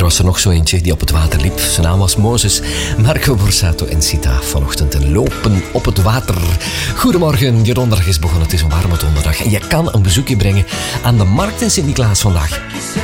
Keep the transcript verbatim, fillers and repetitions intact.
was er nog zo eentje die op het water liep. Zijn naam was Mozes, Marco Borsato en Sita. Vanochtend een lopen op het water. Goedemorgen, je donderdag is begonnen. Het is een warme donderdag. En je kan een bezoekje brengen aan de markt in Sint-Niklaas vandaag.